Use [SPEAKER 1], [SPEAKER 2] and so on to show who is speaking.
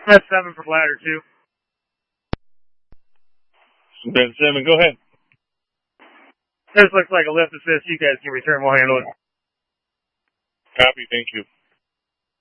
[SPEAKER 1] That's 7 for ladder 2.
[SPEAKER 2] Ben 7, go ahead.
[SPEAKER 1] This looks like a lift assist. You guys can return. We'll handle it.
[SPEAKER 2] Copy, thank you.